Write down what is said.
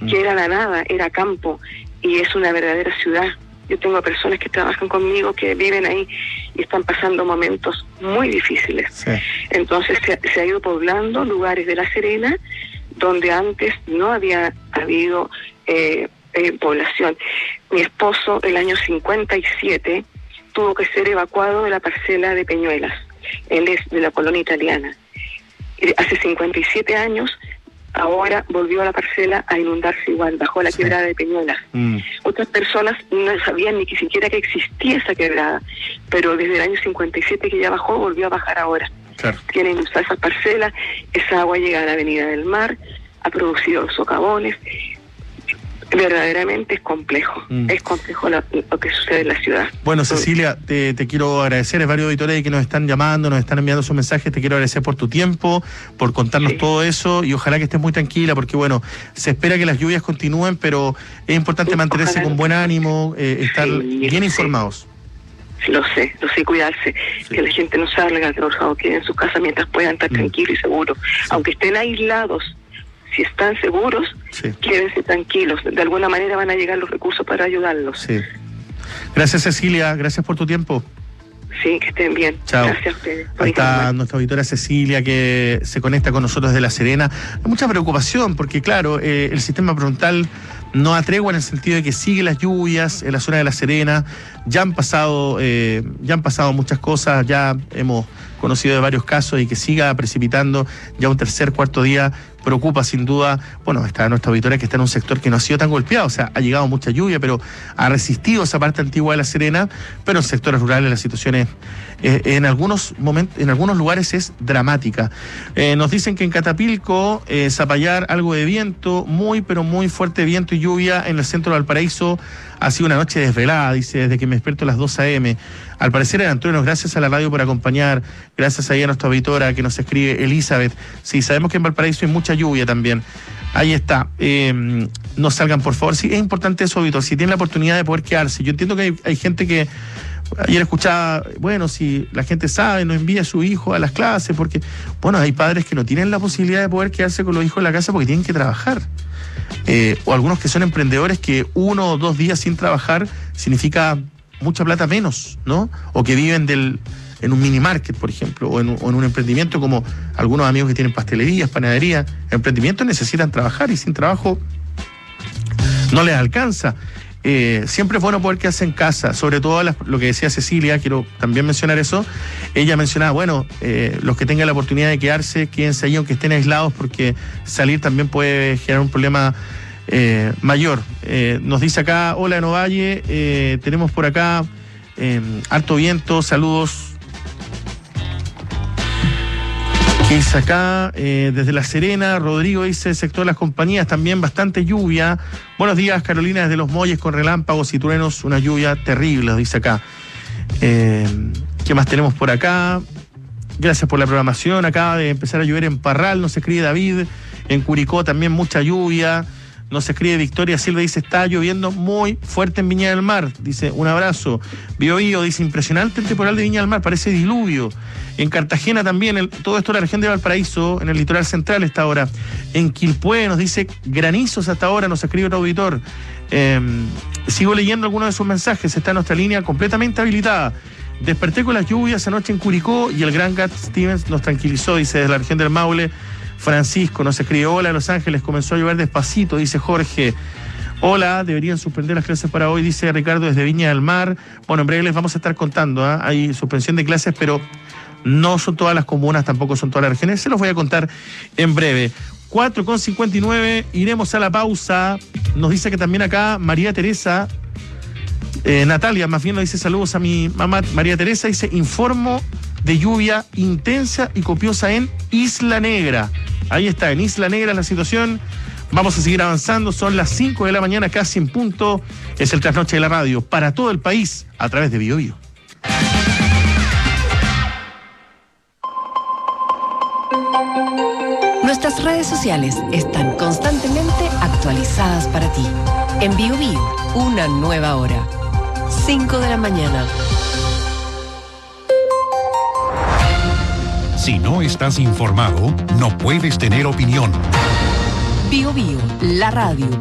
que era la nada, era campo, y es una verdadera ciudad. Yo tengo personas que trabajan conmigo, que viven ahí y están pasando momentos muy difíciles. Sí. Entonces se ha ido poblando lugares de La Serena donde antes no había habido población. Mi esposo, el año 57, tuvo que ser evacuado de la parcela de Peñuelas. Él es de la colonia italiana. Hace 57 años, ahora volvió a la parcela a inundarse igual, bajó la quebrada de Peñuelas. Otras personas no sabían ni siquiera que existía esa quebrada, pero desde el año 57 que ya bajó, volvió a bajar ahora. Claro. Tienen usar esa parcela, esa agua llega a la Avenida del Mar, ha producido socavones. Verdaderamente es complejo lo que sucede en la ciudad. Bueno, Cecilia, te quiero agradecer, es varios auditores que nos están llamando, nos están enviando sus mensajes, te quiero agradecer por tu tiempo, por contarnos todo eso, y ojalá que estés muy tranquila, porque bueno, se espera que las lluvias continúen, pero es importante mantenerse con buen ánimo, estar bien informados. Lo sé, cuidarse, que la gente no salga, que por favor queden en su casa mientras puedan estar tranquilos y seguros, aunque estén aislados. Si están seguros, quédense tranquilos. De alguna manera van a llegar los recursos para ayudarlos. Sí. Gracias, Cecilia. Gracias por tu tiempo. Sí, que estén bien. Chao. Gracias a ustedes. Ahí está nuestra auditora Cecilia, que se conecta con nosotros de La Serena. Hay mucha preocupación porque, claro, el sistema frontal no atregua en el sentido de que sigue las lluvias en la zona de La Serena. Ya han pasado muchas cosas, ya hemos conocido de varios casos, y que siga precipitando ya un tercer, cuarto día preocupa sin duda. Bueno, está nuestra auditora, que está en un sector que no ha sido tan golpeado, o sea, ha llegado mucha lluvia, pero ha resistido esa parte antigua de La Serena, pero en sectores rurales la situación es, en algunos momentos, en algunos lugares es dramática. Nos dicen que en Catapilco, Zapallar, algo de viento, pero muy fuerte viento y lluvia en el centro de Valparaíso. Ha sido una noche desvelada, dice, desde que me despierto a las 2 a.m. Al parecer eran truenos. Gracias a la radio por acompañar, gracias ahí a nuestra auditora que nos escribe, Elizabeth. Sí, sabemos que en Valparaíso hay mucha lluvia también. Ahí está. No salgan, por favor. Sí, es importante eso, auditor, si tienen la oportunidad de poder quedarse. Yo entiendo que hay gente que... Ayer escuchaba, bueno, si la gente sabe, no envía a su hijo a las clases, porque, bueno, hay padres que no tienen la posibilidad de poder quedarse con los hijos en la casa porque tienen que trabajar. O algunos que son emprendedores que 1 o 2 días sin trabajar significa mucha plata menos, ¿no? O que viven en un mini market, por ejemplo, o en un emprendimiento, como algunos amigos que tienen pastelerías, panaderías. Emprendimientos necesitan trabajar y sin trabajo no les alcanza. Siempre es bueno poder quedarse en casa, sobre todo lo que decía Cecilia, quiero también mencionar eso. Ella mencionaba, bueno, los que tengan la oportunidad de quedarse, quédense ahí aunque estén aislados, porque salir también puede generar un problema mayor. Nos dice acá, hola en Ovalle, tenemos por acá harto viento, saludos. ¿Qué dice acá? Desde La Serena, Rodrigo dice, sector de las compañías, también bastante lluvia. Buenos días, Carolina, desde Los Molles, con relámpagos y truenos, una lluvia terrible, dice acá. ¿Qué más tenemos por acá? Gracias por la programación. Acaba de empezar a llover en Parral, nos escribe David. En Curicó también mucha lluvia. Nos escribe Victoria Silva, dice, está lloviendo muy fuerte en Viña del Mar. Dice, un abrazo. Biobío dice, impresionante el temporal de Viña del Mar, parece diluvio. En Cartagena también, todo esto en la región de Valparaíso, en el litoral central esta hora. En Quilpué nos dice, granizos hasta ahora, nos escribe otro auditor. Sigo leyendo algunos de sus mensajes, está nuestra línea completamente habilitada. Desperté con las lluvias anoche en Curicó y el gran Gat Stevens nos tranquilizó, dice, desde la región del Maule. Francisco nos escribe, hola, Los Ángeles, comenzó a llover despacito, dice Jorge. Hola, deberían suspender las clases para hoy, dice Ricardo desde Viña del Mar. Bueno, en breve les vamos a estar contando, hay suspensión de clases, pero no son todas las comunas, tampoco son todas las regiones, se los voy a contar en breve. 4:59, iremos a la pausa. Nos dice que también acá María Teresa, Natalia, más bien nos dice, saludos a mi mamá María Teresa, dice, informo de lluvia intensa y copiosa en Isla Negra. Ahí está, en Isla Negra la situación. Vamos a seguir avanzando, son las 5 de la mañana, casi en punto. Es el Trasnoche de la Radio para todo el país a través de Biobío. Nuestras redes sociales están constantemente actualizadas para ti. En Biobío, una nueva hora. 5 de la mañana. Si no estás informado, no puedes tener opinión. Biobío, la radio.